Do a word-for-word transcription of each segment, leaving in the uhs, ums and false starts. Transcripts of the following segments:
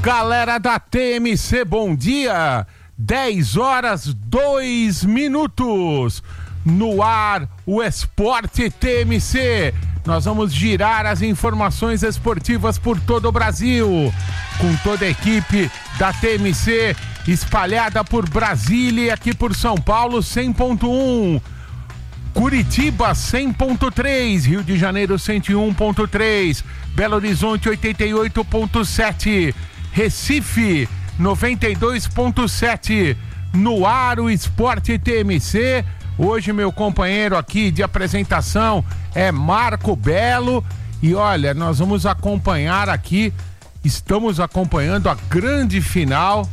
Galera da T M C, bom dia! dez horas, dois minutos. No ar, o Esporte T M C. Nós vamos girar as informações esportivas por todo o Brasil, com toda a equipe da T M C espalhada por Brasília e aqui por São Paulo, cem ponto um. Curitiba, cem ponto três. Rio de Janeiro, cento e um ponto três. Belo Horizonte, oitenta e oito ponto sete. Recife, noventa e dois ponto sete. No ar, o Esporte T M C. Hoje meu companheiro aqui de apresentação é Marco Belo. E olha, nós vamos acompanhar aqui, estamos acompanhando a grande final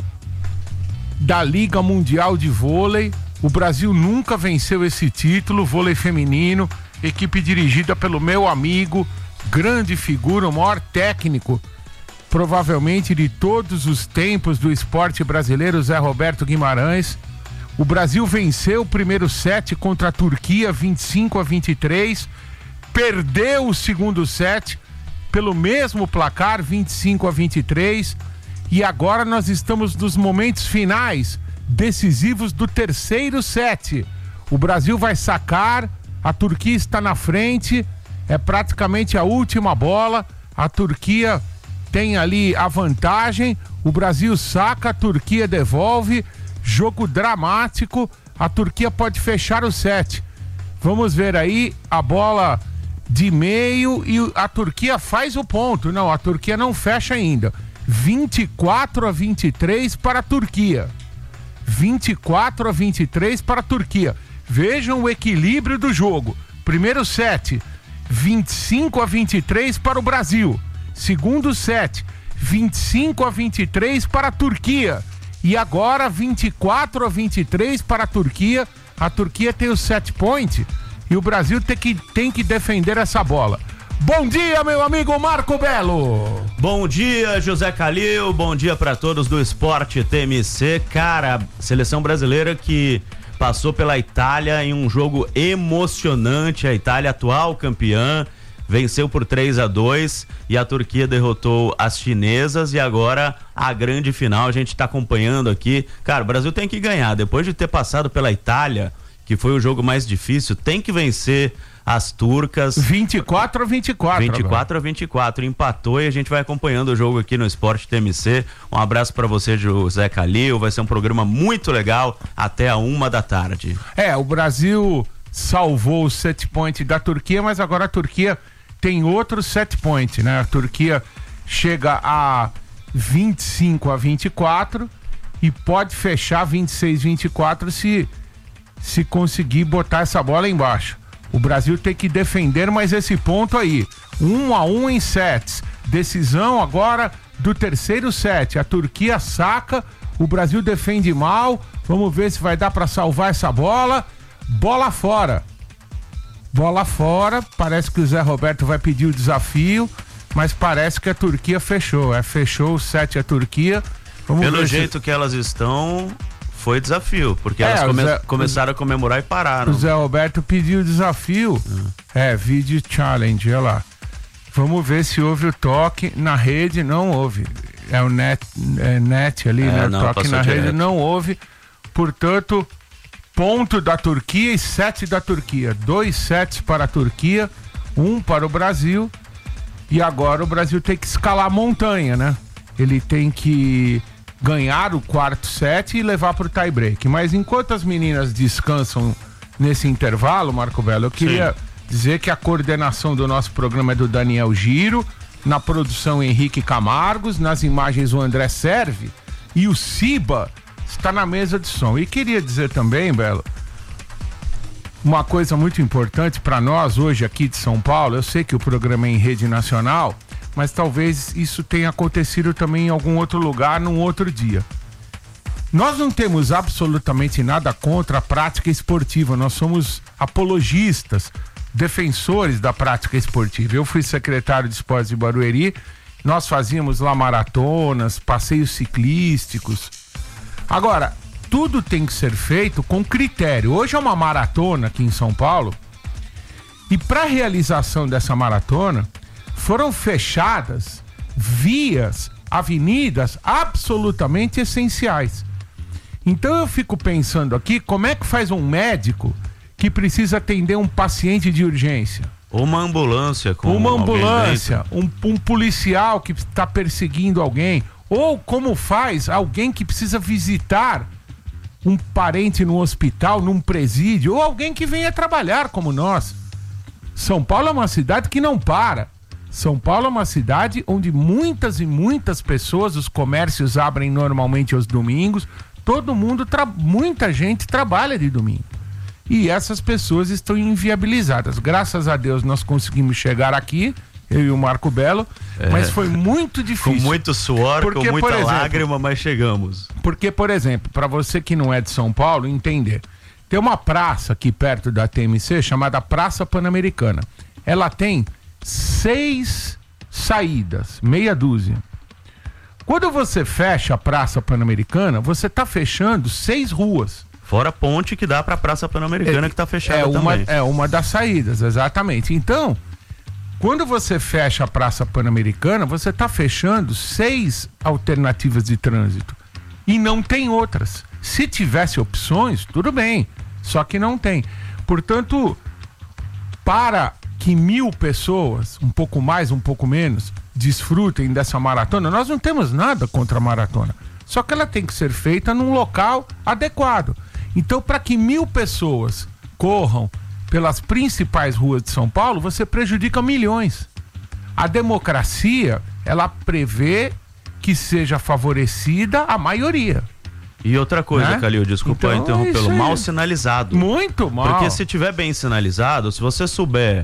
da Liga Mundial de Vôlei. O Brasil nunca venceu esse título, vôlei feminino, equipe dirigida pelo meu amigo, grande figura, o maior técnico provavelmente de todos os tempos do esporte brasileiro, Zé Roberto Guimarães. O Brasil venceu o primeiro set contra a Turquia, vinte e cinco a vinte e três, perdeu o segundo set pelo mesmo placar, vinte e cinco a vinte e três, e agora nós estamos nos momentos finais, decisivos do terceiro set. O Brasil vai sacar, a Turquia está na frente, é praticamente a última bola, a Turquia tem ali a vantagem, o Brasil saca, a Turquia devolve, jogo dramático, a Turquia pode fechar o set. Vamos ver aí a bola de meio e a Turquia faz o ponto. Não, a Turquia não fecha ainda. vinte e quatro a vinte e três para a Turquia. vinte e quatro a vinte e três para a Turquia. Vejam o equilíbrio do jogo. Primeiro set, vinte e cinco a vinte e três para o Brasil. Segundo set, vinte e cinco a vinte e três para a Turquia. E agora vinte e quatro a vinte e três para a Turquia. A Turquia tem o set point e o Brasil tem que, tem que defender essa bola. Bom dia, meu amigo Marco Belo. Bom dia, José Calil. Bom dia para todos do Esporte T M C. Cara, seleção brasileira que passou pela Itália em um jogo emocionante. A Itália, atual campeã, venceu por três a dois e a Turquia derrotou as chinesas e agora a grande final a gente tá acompanhando aqui. Cara, o Brasil tem que ganhar, depois de ter passado pela Itália, que foi o jogo mais difícil, tem que vencer as turcas. vinte e quatro a vinte e quatro. vinte e quatro a vinte e quatro, empatou e a gente vai acompanhando o jogo aqui no Esporte T M C. Um abraço para você, José Calil, vai ser um programa muito legal até a uma da tarde. É, o Brasil salvou o set point da Turquia, mas agora a Turquia tem outro set point, né? A Turquia chega a vinte e cinco a vinte e quatro e pode fechar vinte e seis a vinte e quatro se, se conseguir botar essa bola embaixo. O Brasil tem que defender mais esse ponto aí. Um a um em sets. Decisão agora do terceiro set. A Turquia saca, o Brasil defende mal. Vamos ver se vai dar para salvar essa bola. Bola fora. Bola fora, parece que o Zé Roberto vai pedir o desafio, mas parece que a Turquia fechou, é, fechou o set a Turquia. Vamos Pelo ver jeito se... que elas estão, foi desafio, porque é, elas come... Zé... começaram a comemorar e pararam. O Zé Roberto pediu o desafio, hum. é, video challenge, olha lá. Vamos ver se houve o toque na rede, não houve. É o net, é net ali, é, né? Não, toque na direto. Rede não houve, portanto... Ponto da Turquia e sete da Turquia. Dois sets para a Turquia, um para o Brasil. E agora o Brasil tem que escalar a montanha, né? Ele tem que ganhar o quarto set e levar para o tie break. Mas enquanto as meninas descansam nesse intervalo, Marco Belo, eu queria Sim. dizer que a coordenação do nosso programa é do Daniel Giro, na produção Henrique Camargos, nas imagens o André Serve e o Ciba está na mesa de som. E queria dizer também, Belo, uma coisa muito importante para nós hoje aqui de São Paulo. Eu sei que o programa é em rede nacional, mas talvez isso tenha acontecido também em algum outro lugar, num outro dia. Nós não temos absolutamente nada contra a prática esportiva, nós somos apologistas, defensores da prática esportiva. Eu fui secretário de esportes de Barueri, nós fazíamos lá maratonas, passeios ciclísticos. Agora, tudo tem que ser feito com critério. Hoje é uma maratona aqui em São Paulo e para a realização dessa maratona foram fechadas vias avenidas absolutamente essenciais. Então eu fico pensando aqui, como é que faz um médico que precisa atender um paciente de urgência? Uma ambulância com Uma ambulância, um, um policial que está perseguindo alguém, ou como faz alguém que precisa visitar um parente no hospital, num presídio, ou alguém que venha trabalhar como nós. São Paulo é uma cidade que não para. São Paulo é uma cidade onde muitas e muitas pessoas, os comércios abrem normalmente aos domingos, todo mundo, tra... muita gente trabalha de domingo. E essas pessoas estão inviabilizadas. Graças a Deus nós conseguimos chegar aqui, eu e o Marco Belo, é. mas foi muito difícil. Com muito suor, porque, com muita por exemplo, lágrima, mas chegamos. Porque, por exemplo, para você que não é de São Paulo entender, tem uma praça aqui perto da T M C chamada Praça Pan-Americana. Ela tem seis saídas, meia dúzia. Quando você fecha a Praça Pan-Americana, você está fechando seis ruas. Fora a ponte que dá para a Praça Pan-Americana, é, que está fechada é uma, também. É uma das saídas, exatamente. Então, quando você fecha a Praça Pan-Americana, você está fechando seis alternativas de trânsito. E não tem outras. Se tivesse opções, tudo bem. Só que não tem. Portanto, para que mil pessoas, um pouco mais, um pouco menos, desfrutem dessa maratona, nós não temos nada contra a maratona. Só que ela tem que ser feita num local adequado. Então, para que mil pessoas corram pelas principais ruas de São Paulo, você prejudica milhões. A democracia, ela prevê que seja favorecida a maioria. E outra coisa, né? Calil, desculpa então, interrompê-lo, mal sinalizado. Muito mal. Porque se tiver bem sinalizado, se você souber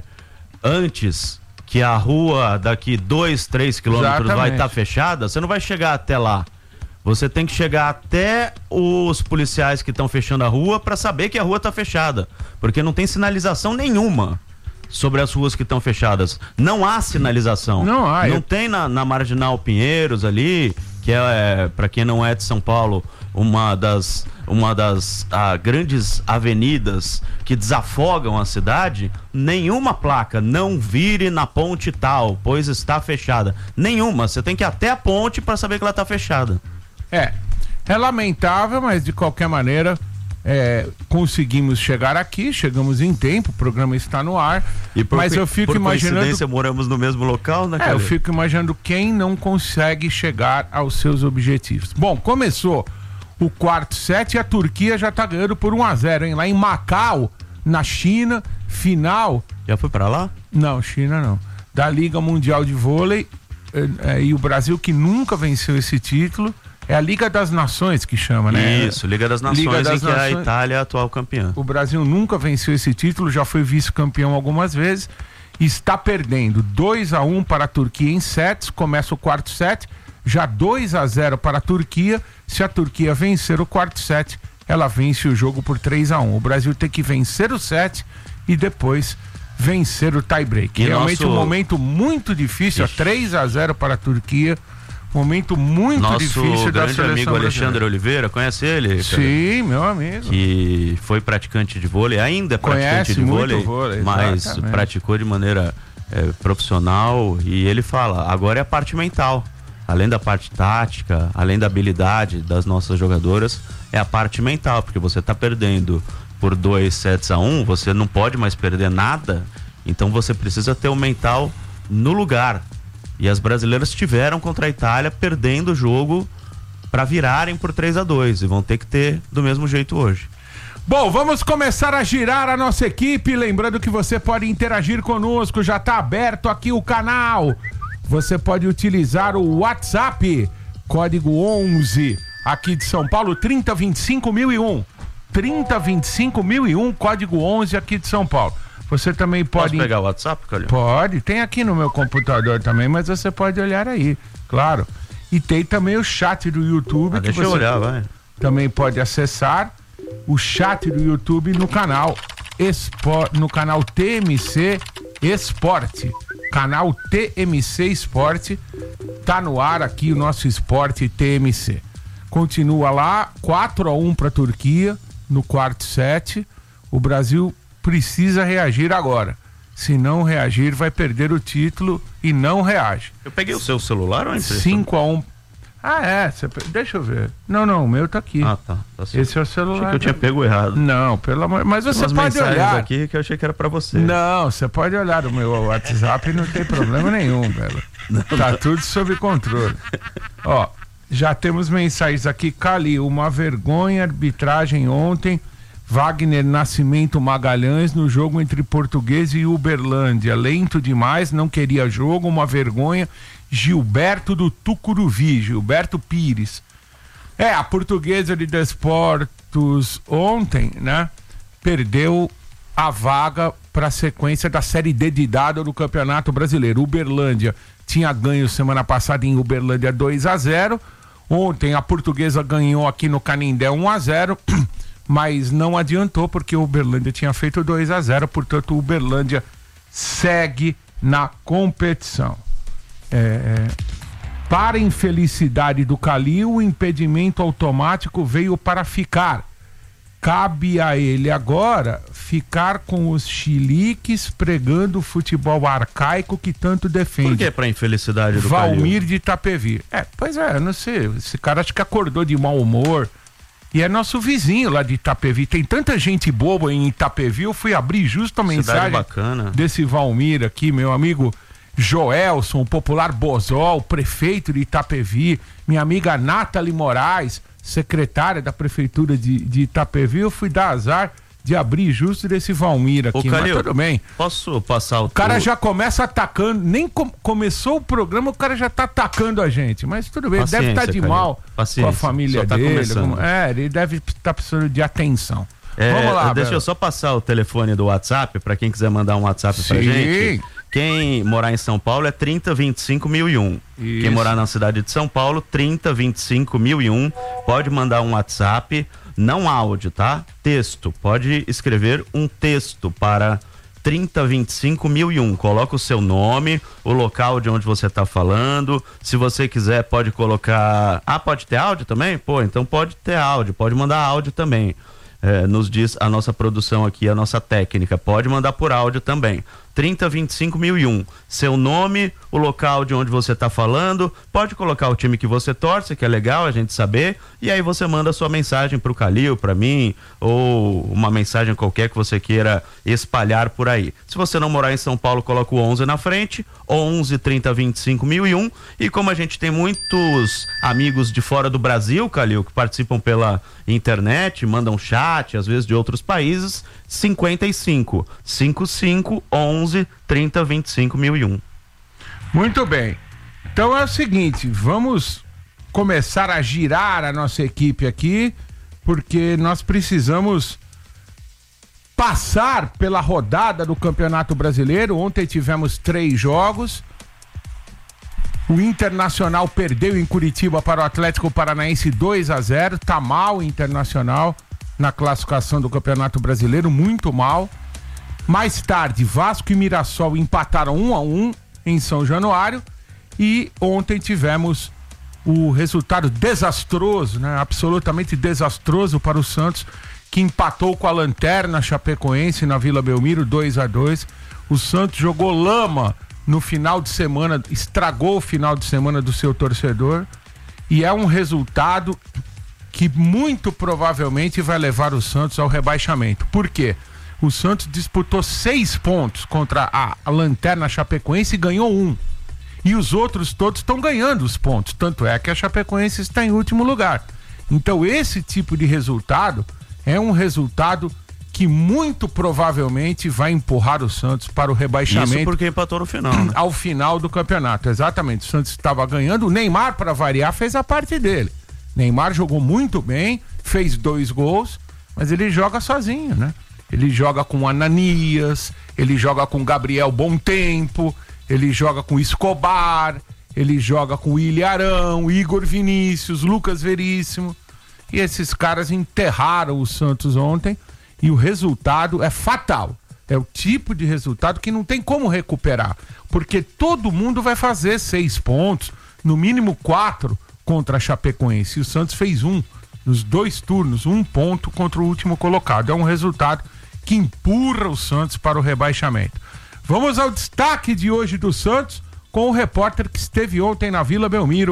antes que a rua daqui dois, três quilômetros Exatamente. vai estar tá fechada, você não vai chegar até lá. Você tem que chegar até os policiais que estão fechando a rua para saber que a rua está fechada. Porque não tem sinalização nenhuma sobre as ruas que estão fechadas. Não há sinalização. Não há. Não eu... tem na, na Marginal Pinheiros ali, que é, é para quem não é de São Paulo, uma das, uma das ah, grandes avenidas que desafogam a cidade, nenhuma placa, não vire na ponte tal, pois está fechada. Nenhuma. Você tem que ir até a ponte para saber que ela está fechada. É, é lamentável, mas de qualquer maneira é, conseguimos chegar aqui, chegamos em tempo, o programa está no ar, e por, mas eu fico por imaginando... coincidência moramos no mesmo local, né? É, eu fico imaginando quem não consegue chegar aos seus objetivos. Bom, começou o quarto set e a Turquia já tá ganhando por um a zero, hein? Lá em Macau, na China, final... Já foi pra lá? Não, China não. Da Liga Mundial de Vôlei, é, é, e o Brasil que nunca venceu esse título... É a Liga das Nações que chama, né? Isso, Liga das Nações, Liga das em que Nações... a Itália é a atual campeã. O Brasil nunca venceu esse título, já foi vice-campeão algumas vezes. Está perdendo dois a um para a Turquia em sets, começa o quarto set, já dois a zero para a Turquia. Se a Turquia vencer o quarto set, ela vence o jogo por três a um. O Brasil tem que vencer o set e depois vencer o tie-break. Realmente nosso... um momento muito difícil, três a zero para a Turquia. Momento muito Nosso difícil da grande amigo Alexandre brasileira. Oliveira, conhece ele? Sim, cara? Meu amigo. Que foi praticante de vôlei, ainda é praticante Conhece de vôlei, vôlei, mas exatamente. praticou de maneira é, profissional, e ele fala, agora é a parte mental. Além da parte tática, além da habilidade das nossas jogadoras, é a parte mental, porque você está perdendo por dois sets a um, você não pode mais perder nada, então você precisa ter o mental no lugar. E as brasileiras tiveram contra a Itália perdendo o jogo para virarem por três a dois e vão ter que ter do mesmo jeito hoje. Bom, vamos começar a girar a nossa equipe, lembrando que você pode interagir conosco, já está aberto aqui o canal. Você pode utilizar o WhatsApp, código onze, aqui de São Paulo, trinta vinte e cinco mil e um. trinta vinte e cinco mil e um, código onze aqui de São Paulo. Você também pode... Posso pegar o WhatsApp, Calil? Pode, tem aqui no meu computador também, mas você pode olhar aí, claro. E tem também o chat do YouTube, ah, que deixa você eu olhar, vai. também pode acessar o chat do YouTube no canal Espor... no canal T M C Esporte. Canal T M C Esporte, tá no ar aqui o nosso Esporte T M C. Continua lá, quatro a um para a Turquia no quarto set. O Brasil precisa reagir agora. Se não reagir, vai perder o título e não reage. Eu peguei o seu celular ou a impressão? cinco a um Ah, é? Cê, deixa eu ver. Não, não, o meu tá aqui. Ah, tá. tá Esse é o celular. Achei que eu tinha pego errado. Não, pelo amor... Mas você pode olhar. Aqui que eu achei que era pra você. Não, você pode olhar o meu WhatsApp e não tem problema nenhum, velho. Tá tudo sob controle. Ó, já temos mensagens aqui. Calil, uma vergonha, arbitragem ontem. Wagner Nascimento Magalhães no jogo entre Portuguesa e Uberlândia. Lento demais, não queria jogo, uma vergonha. Gilberto do Tucuruvi, Gilberto Pires. É, a Portuguesa de Desportos ontem, né, perdeu a vaga para a sequência da Série D de dado do Campeonato Brasileiro. Uberlândia tinha ganho semana passada em Uberlândia dois a zero. Ontem a Portuguesa ganhou aqui no Canindé um a zero, mas não adiantou porque o Uberlândia tinha feito dois a zero, portanto o Uberlândia segue na competição. É, para infelicidade do Calil, o impedimento automático veio para ficar. Cabe a ele agora ficar com os chiliques pregando o futebol arcaico que tanto defende. Por que para infelicidade do Valmir Calil? de Itapevi. É, pois é, eu não sei, esse cara acho que acordou de mau humor. E é nosso vizinho lá de Itapevi. Tem tanta gente boa em Itapevi, eu fui abrir justo a mensagem bacana. Desse Valmir aqui, meu amigo Joelson, o popular Bozol, prefeito de Itapevi, minha amiga Nathalie Moraes, secretária da prefeitura de, de Itapevi. Eu fui dar azar de abrir justo desse Valmir aqui. Ô, Calil, mas tudo bem. Posso passar o... O cara já começa atacando, nem com, começou o programa, o cara já tá atacando a gente, mas tudo bem, Paciência, ele deve estar tá de Calil. mal Paciência. Com a família tá dele. Começando. É, ele deve estar tá precisando de atenção. É, Vamos lá, deixa Bela. eu só passar o telefone do WhatsApp para quem quiser mandar um WhatsApp Sim. pra gente. Quem morar em São Paulo é trinta, vinte e cinco, mil e um. Isso. Quem morar na cidade de São Paulo, trinta, vinte e cinco, mil e um. Pode mandar um WhatsApp, não áudio, tá? Texto. Pode escrever um texto para trinta, vinte e cinco, mil e um. Coloca o seu nome, o local de onde você está falando. Se você quiser, pode colocar... Ah, pode ter áudio também? Pô, então pode ter áudio, pode mandar áudio também. É, nos diz a nossa produção aqui, a nossa técnica. Pode mandar por áudio também. trinta, vinte e cinco, mil e um. Seu nome, o local de onde você está falando. Pode colocar o time que você torce, que é legal a gente saber. E aí você manda a sua mensagem pro Calil, para mim, ou uma mensagem qualquer que você queira espalhar por aí. Se você não morar em São Paulo, coloca o onze na frente. onze, trinta, vinte e cinco, mil e um. E como a gente tem muitos amigos de fora do Brasil, Calil, que participam pela internet, mandam chat, às vezes de outros países, cinquenta e cinco, cinquenta e cinco, onze, trinta, vinte e cinco, mil e um. Muito bem. Então é o seguinte, vamos começar a girar a nossa equipe aqui, porque nós precisamos passar pela rodada do Campeonato Brasileiro. Ontem tivemos três jogos. O Internacional perdeu em Curitiba para o Atlético Paranaense dois a zero. Tá mal o Internacional na classificação do Campeonato Brasileiro, muito mal. Mais tarde, Vasco e Mirassol empataram um a um em São Januário. E ontem tivemos o resultado desastroso, né? Absolutamente desastroso para o Santos, que empatou com a Lanterna Chapecoense na Vila Belmiro, dois a dois. O Santos jogou lama no final de semana, estragou o final de semana do seu torcedor, e é um resultado que muito provavelmente vai levar o Santos ao rebaixamento. Por quê? O Santos disputou seis pontos contra a, a Lanterna Chapecoense e ganhou um. E os outros todos estão ganhando os pontos. Tanto é que a Chapecoense está em último lugar. Então esse tipo de resultado é um resultado que muito provavelmente vai empurrar o Santos para o rebaixamento. Isso porque empatou no final, né? Ao final do campeonato, exatamente. O Santos estava ganhando, o Neymar, para variar, fez a parte dele. Neymar jogou muito bem, fez dois gols, mas ele joga sozinho, né? Ele joga com Ananias, ele joga com Gabriel Bom Tempo, ele joga com Escobar, ele joga com Ilharão, Igor Vinícius, Lucas Veríssimo. E esses caras enterraram o Santos ontem e o resultado é fatal. É o tipo de resultado que não tem como recuperar, porque todo mundo vai fazer seis pontos, no mínimo quatro contra a Chapecoense. E o Santos fez um nos dois turnos, um ponto contra o último colocado. É um resultado que empurra o Santos para o rebaixamento. Vamos ao destaque de hoje do Santos com o repórter que esteve ontem na Vila Belmiro,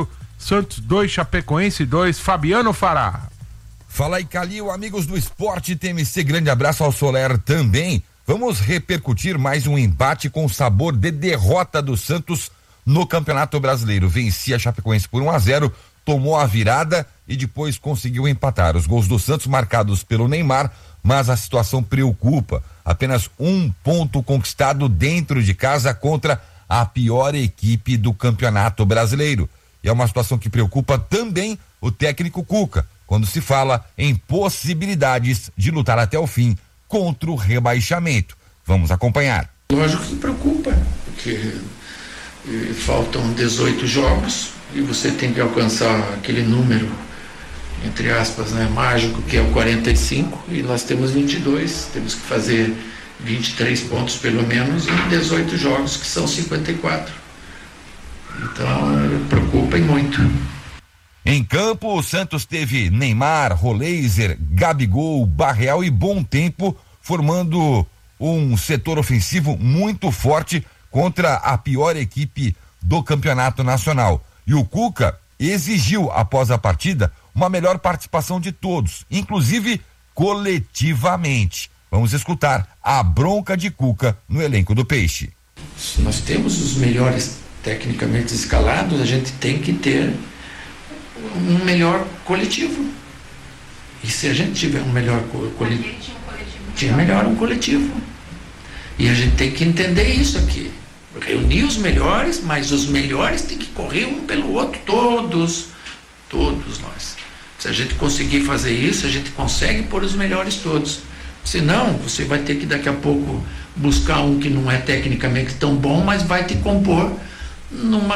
Santos dois, Chapecoense dois. Fabiano Fará. Fala aí, Calil, amigos do Esporte T M C, grande abraço ao Soler também. Vamos repercutir mais um embate com sabor de derrota do Santos no Campeonato Brasileiro. Vencia a Chapecoense por um a zero, tomou a virada e depois conseguiu empatar. Os gols do Santos marcados pelo Neymar, mas a situação preocupa. Apenas um ponto conquistado dentro de casa contra a pior equipe do Campeonato Brasileiro. E é uma situação que preocupa também o técnico Cuca, quando se fala em possibilidades de lutar até o fim contra o rebaixamento. Vamos acompanhar. Lógico que preocupa, porque eh, faltam dezoito jogos e você tem que alcançar aquele número, entre aspas, né, mágico, que é o quarenta e cinco, e nós temos vinte e dois, temos que fazer vinte e três pontos pelo menos em dezoito jogos, que são cinquenta e quatro. Então, preocupa e muito. Em campo, o Santos teve Neymar, Roleiser, Gabigol, Barreal e Bom Tempo, formando um setor ofensivo muito forte contra a pior equipe do Campeonato Nacional. E o Cuca exigiu, após a partida, uma melhor participação de todos, inclusive coletivamente. Vamos escutar a bronca de Cuca no elenco do Peixe. Se nós temos os melhores tecnicamente escalados, a gente tem que ter um melhor coletivo. E se a gente tiver um melhor co coletivo, tinha melhor um coletivo. E a gente tem que entender isso aqui. Reunir os melhores, mas os melhores tem que correr um pelo outro, todos, todos nós. Se a gente conseguir fazer isso, a gente consegue pôr os melhores todos. Senão, você vai ter que daqui a pouco buscar um que não é tecnicamente tão bom, mas vai te compor numa,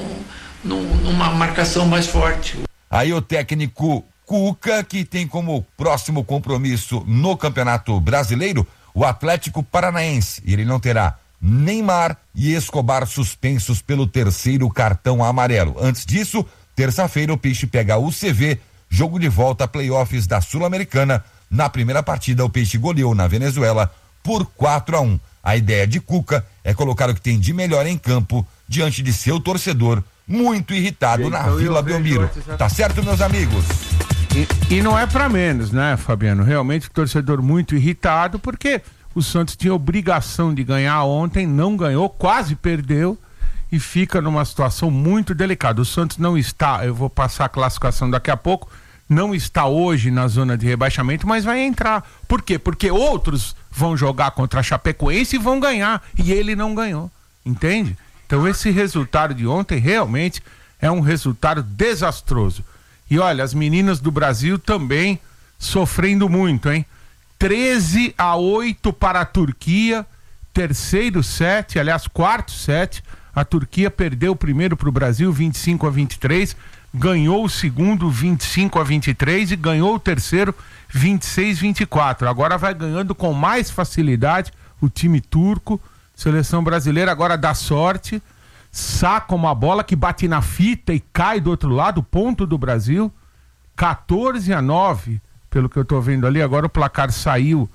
numa, numa marcação mais forte. Aí o técnico Cuca, que tem como próximo compromisso no Campeonato Brasileiro o Atlético Paranaense. E ele não terá Neymar e Escobar suspensos pelo terceiro cartão amarelo. Antes disso, terça-feira o Peixe pega o U C V, jogo de volta a playoffs da Sul-Americana. Na primeira partida, o Peixe goleou na Venezuela por quatro a um. A ideia de Cuca é colocar o que tem de melhor em campo diante de seu torcedor muito irritado na Vila Belmiro. Tá certo, meus amigos? E, e não é pra menos, né, Fabiano? Realmente o torcedor muito irritado, porque o Santos tinha obrigação de ganhar ontem, não ganhou, quase perdeu e fica numa situação muito delicada. O Santos não está, eu vou passar a classificação daqui a pouco, não está hoje na zona de rebaixamento, mas vai entrar. Por quê? Porque outros vão jogar contra a Chapecoense e vão ganhar, e ele não ganhou, entende? Então esse resultado de ontem realmente é um resultado desastroso. E olha, as meninas do Brasil também sofrendo muito, hein? treze a oito para a Turquia, terceiro set, aliás, quarto set. A Turquia perdeu o primeiro para o Brasil, vinte e cinco a vinte e três, ganhou o segundo, vinte e cinco a vinte e três, e ganhou o terceiro, vinte e seis a vinte e quatro. Agora vai ganhando com mais facilidade o time turco. Seleção brasileira agora dá sorte, saca uma bola que bate na fita e cai do outro lado, ponto do Brasil, quatorze a nove. Pelo que eu tô vendo ali, agora o placar saiu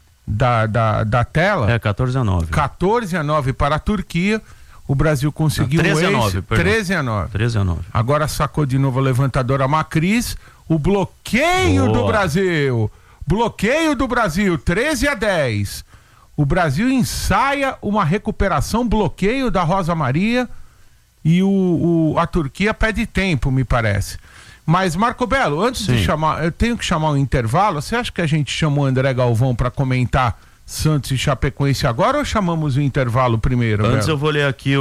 da, da, da tela. É, quatorze a nove. quatorze a nove para a Turquia. O Brasil conseguiu treze a nove, treze a nove. treze a nove. Agora sacou de novo a levantadora Macris. O bloqueio Boa. do Brasil. Bloqueio do Brasil, treze a dez. O Brasil ensaia uma recuperação, bloqueio da Rosa Maria. E o, o, a Turquia pede tempo, me parece. Mas, Marco Belo, antes Sim. de chamar, eu tenho que chamar um intervalo. Você acha que a gente chama o André Galvão para comentar Santos e Chapecoense agora ou chamamos o intervalo primeiro? Antes Belo? Eu vou ler aqui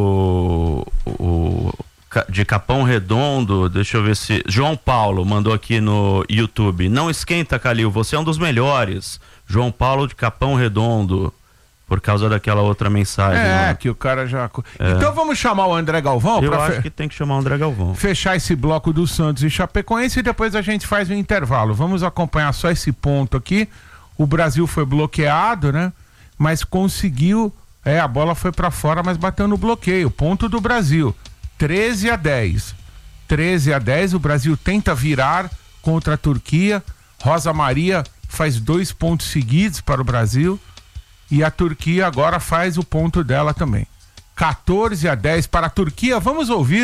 o, o de Capão Redondo, deixa eu ver se... João Paulo mandou aqui no YouTube. Não esquenta, Calil, você é um dos melhores. João Paulo de Capão Redondo. Por causa daquela outra mensagem. É, né? Que o cara já... É. Então vamos chamar o André Galvão? Eu pra acho fe... que tem que chamar o André Galvão. Fechar esse bloco do Santos e Chapecoense e depois a gente faz um intervalo. Vamos acompanhar só esse ponto aqui. O Brasil foi bloqueado, né? Mas conseguiu... É, a bola foi pra fora, mas bateu no bloqueio. Ponto do Brasil. treze a dez. treze a dez, o Brasil tenta virar contra a Turquia. Rosa Maria faz dois pontos seguidos para o Brasil. E a Turquia agora faz o ponto dela também. quatorze a dez para a Turquia. Vamos ouvir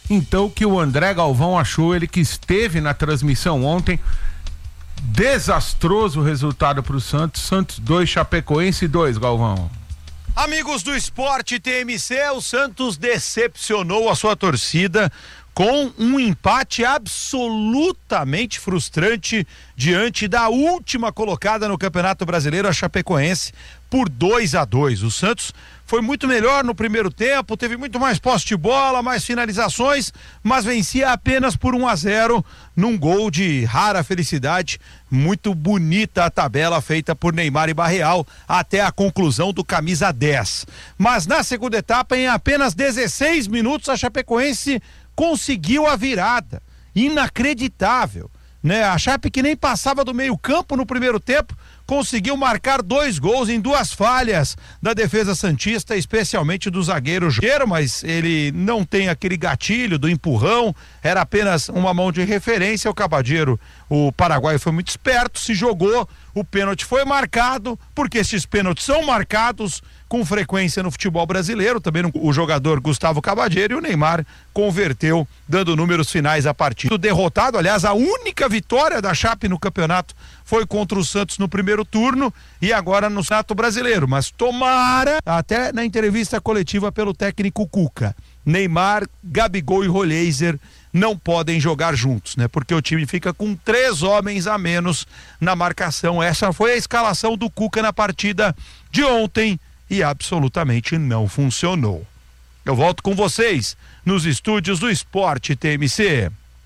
Então, o que o André Galvão achou, ele que esteve na transmissão ontem, desastroso o resultado para o Santos. Santos dois, Chapecoense dois, Galvão. Amigos do Esporte T M C, o Santos decepcionou a sua torcida com um empate absolutamente frustrante diante da última colocada no Campeonato Brasileiro, a Chapecoense, por dois a dois. O Santos foi muito melhor no primeiro tempo, teve muito mais posse de bola, mais finalizações, mas vencia apenas por um a zero num gol de rara felicidade. Muito bonita a tabela feita por Neymar e Barreal até a conclusão do camisa dez. Mas na segunda etapa, em apenas dezesseis minutos, a Chapecoense conseguiu a virada. Inacreditável, né? A Chape, que nem passava do meio campo no primeiro tempo, conseguiu marcar dois gols em duas falhas da defesa santista, especialmente do zagueiro Jair, mas ele não tem aquele gatilho do empurrão, era apenas uma mão de referência. O Cabadeiro, o paraguaio, foi muito esperto, se jogou, o pênalti foi marcado, porque esses pênaltis são marcados com frequência no futebol brasileiro. Também o jogador Gustavo Cabadeiro, e o Neymar converteu, dando números finais à partida. Derrotado, aliás, a única vitória da Chape no campeonato foi contra o Santos no primeiro turno e agora no Campeonato Brasileiro. Mas tomara, até na entrevista coletiva pelo técnico Cuca, Neymar, Gabigol e Roleiser não podem jogar juntos, né? Porque o time fica com três homens a menos na marcação. Essa foi a escalação do Cuca na partida de ontem e absolutamente não funcionou. Eu volto com vocês nos estúdios do Esporte T M C.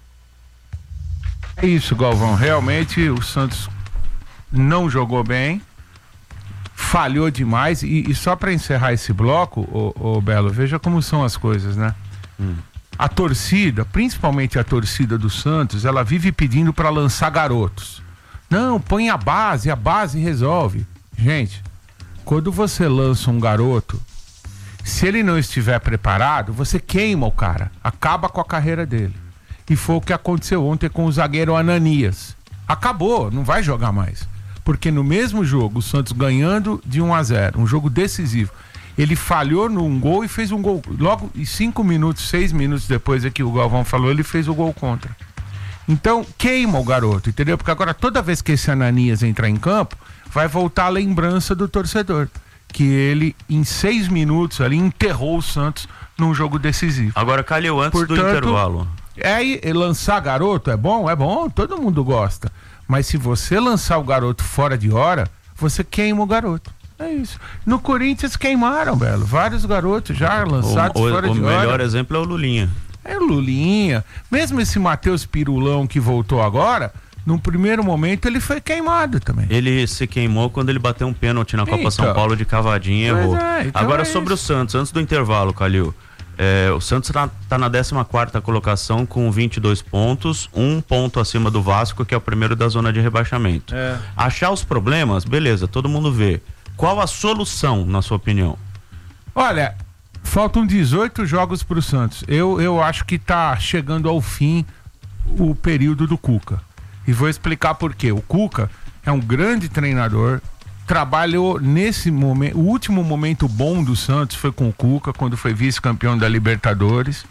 É isso, Galvão. Realmente o Santos não jogou bem, falhou demais. E, e só para encerrar esse bloco, ô, ô Belo, veja como são as coisas, né? Hum. A torcida, principalmente a torcida do Santos, ela vive pedindo para lançar garotos. Não, põe a base, a base resolve. Gente, quando você lança um garoto, se ele não estiver preparado, você queima o cara, acaba com a carreira dele. E foi o que aconteceu ontem com o zagueiro Ananias. Acabou, não vai jogar mais. Porque no mesmo jogo, o Santos ganhando de um a zero, um jogo decisivo, ele falhou num gol e fez um gol. Logo, em cinco minutos, seis minutos depois é que o Galvão falou, ele fez o gol contra. Então, queima o garoto, entendeu? Porque agora, toda vez que esse Ananias entrar em campo, vai voltar a lembrança do torcedor. Que ele, em seis minutos, ali, enterrou o Santos num jogo decisivo. Agora, Calil, antes Portanto, do intervalo. É, e lançar garoto é bom? É bom, todo mundo gosta. Mas se você lançar o garoto fora de hora, você queima o garoto. É isso. No Corinthians queimaram, Belo. Vários garotos já lançados o, o, fora o de hora. O melhor exemplo é o Lulinha. É o Lulinha. Mesmo esse Matheus Pirulão que voltou agora, num primeiro momento ele foi queimado também. Ele se queimou quando ele bateu um pênalti na Copa então, São Paulo de cavadinha e errou. É, então agora é sobre isso. O Santos, antes do intervalo, Calil. É, o Santos tá, tá na décima quarta colocação com vinte e dois pontos, um ponto acima do Vasco, que é o primeiro da zona de rebaixamento. É. Achar os problemas, beleza, todo mundo vê. Qual a solução, na sua opinião? Olha, faltam dezoito jogos pro Santos. Eu, eu acho que tá chegando ao fim o período do Cuca. E vou explicar por quê. O Cuca é um grande treinador, trabalhou nesse momento, o último momento bom do Santos foi com o Cuca, quando foi vice-campeão da Libertadores.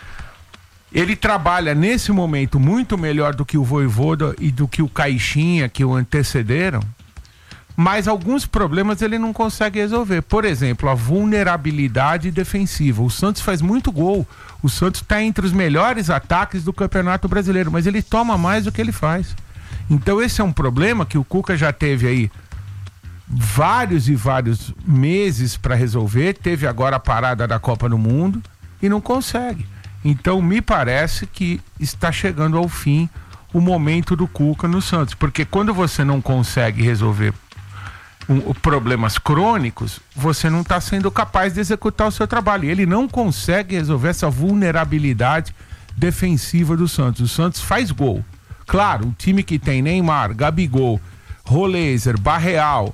Ele trabalha nesse momento muito melhor do que o Vojvoda e do que o Caixinha, que o antecederam, mas alguns problemas ele não consegue resolver. Por exemplo, a vulnerabilidade defensiva. O Santos faz muito gol, o Santos está entre os melhores ataques do Campeonato Brasileiro, mas ele toma mais do que ele faz. Então esse é um problema que o Cuca já teve aí vários e vários meses para resolver, teve agora a parada da Copa do Mundo e não consegue. Então me parece que está chegando ao fim o momento do Cuca no Santos, porque quando você não consegue resolver um, problemas crônicos, você não está sendo capaz de executar o seu trabalho. Ele não consegue resolver essa vulnerabilidade defensiva do Santos. O Santos faz gol. Claro, o time que tem Neymar, Gabigol, Roleiser, Barreal,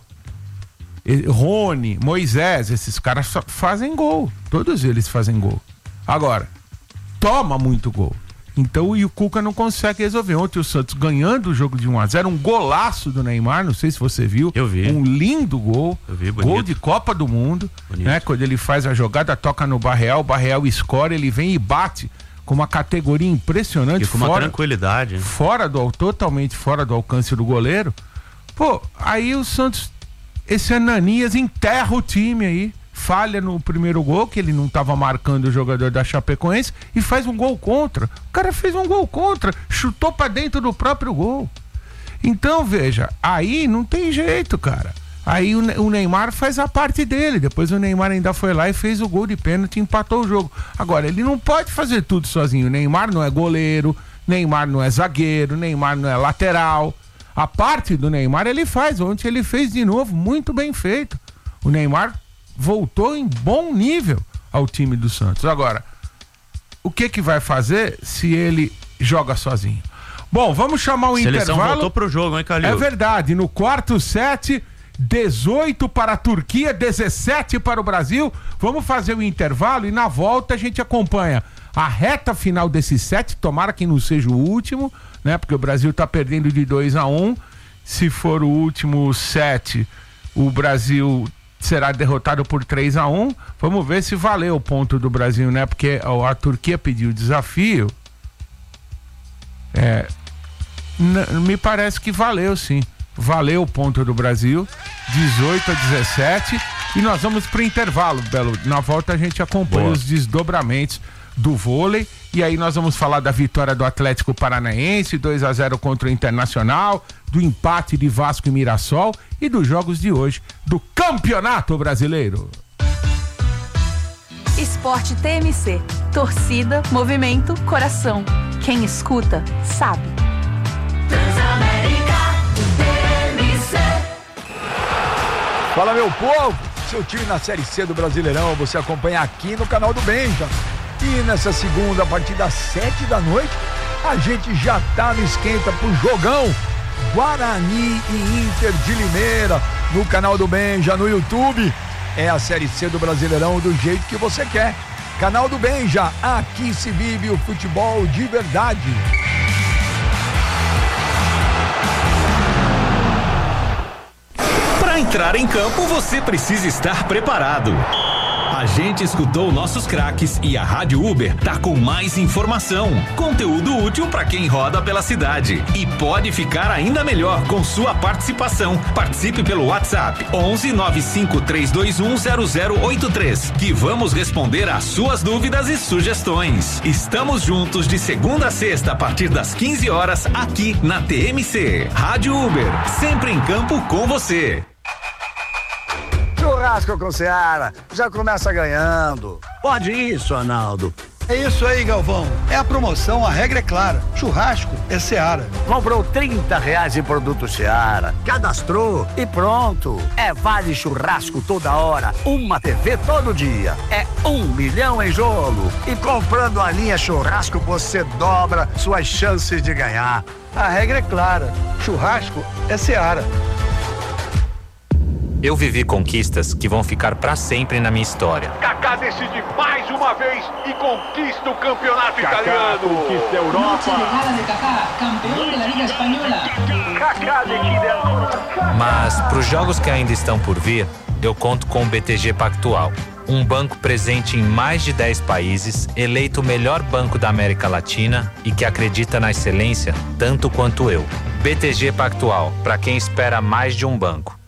Rony, Moisés, esses caras fazem gol. Todos eles fazem gol. Agora, toma muito gol. Então, e o Cuca não consegue resolver. Ontem o Santos ganhando o jogo de um a zero, um golaço do Neymar, não sei se você viu. Eu vi. Um lindo gol. Eu vi, gol de Copa do Mundo. Né? Quando ele faz a jogada, toca no Barreal, o Barreal escora, ele vem e bate com uma categoria impressionante. E com uma fora, tranquilidade. Fora do, totalmente fora do alcance do goleiro. Pô, aí o Santos, esse Ananias enterra o time aí. Falha no primeiro gol, que ele não estava marcando o jogador da Chapecoense, e faz um gol contra. O cara fez um gol contra, chutou pra dentro do próprio gol. Então, veja, aí não tem jeito, cara. Aí o, o Neymar faz a parte dele, depois o Neymar ainda foi lá e fez o gol de pênalti e empatou o jogo. Agora, ele não pode fazer tudo sozinho. O Neymar não é goleiro, Neymar não é zagueiro, Neymar não é lateral. A parte do Neymar ele faz, ontem ele fez de novo, muito bem feito. O Neymar voltou em bom nível ao time do Santos. Agora, o que que vai fazer se ele joga sozinho? Bom, vamos chamar o Seleção intervalo. voltou pro jogo, hein, Calil? É verdade, no quarto set, dezoito para a Turquia, dezessete para o Brasil. Vamos fazer o intervalo e na volta a gente acompanha a reta final desse set, tomara que não seja o último, né? Porque o Brasil tá perdendo de dois a um. Se for o último set, o Brasil será derrotado por três a um. Vamos ver se valeu o ponto do Brasil, né? Porque a Turquia pediu o desafio. É, n- me parece que valeu, sim. Valeu o ponto do Brasil, dezoito a dezessete. E nós vamos pro intervalo, Belo. Na volta a gente acompanha Boa. os desdobramentos do vôlei. E aí nós vamos falar da vitória do Atlético Paranaense, dois a zero contra o Internacional, do empate de Vasco e Mirassol e dos jogos de hoje do Campeonato Brasileiro. Esporte T M C. Torcida, movimento, coração. Quem escuta, sabe. Transamérica T M C. Fala, meu povo! Seu time na Série C do Brasileirão, você acompanha aqui no canal do Benja. E nessa segunda, a partir das sete da noite, a gente já tá no esquenta pro jogão Guarani e Inter de Limeira, no canal do Benja, no YouTube. É a Série C do Brasileirão do jeito que você quer. Canal do Benja, aqui se vive o futebol de verdade. Para entrar em campo, você precisa estar preparado. A gente escutou nossos craques e a Rádio Uber tá com mais informação, conteúdo útil para quem roda pela cidade e pode ficar ainda melhor com sua participação. Participe pelo WhatsApp onze nove cinco três dois um zero zero oito três, que vamos responder às suas dúvidas e sugestões. Estamos juntos de segunda a sexta a partir das quinze horas aqui na T M C. Rádio Uber, sempre em campo com você. Churrasco com Seara, já começa ganhando. Pode isso, Arnaldo. É isso aí, Galvão. É a promoção, a regra é clara. Churrasco é Seara. Comprou trinta reais em produto Seara, cadastrou e pronto. É vale churrasco toda hora, uma T V todo dia. É um milhão em jogo. E comprando a linha churrasco, você dobra suas chances de ganhar. A regra é clara. Churrasco é Seara. Eu vivi conquistas que vão ficar pra sempre na minha história. Kaká decide mais uma vez e conquista o campeonato Kaká italiano. Conquista a Europa. Kaká, campeão da Liga Espanhola. Kaká decide. Mas pros jogos que ainda estão por vir, eu conto com o B T G Pactual. Um banco presente em mais de dez países, eleito o melhor banco da América Latina e que acredita na excelência tanto quanto eu. B T G Pactual, para quem espera mais de um banco.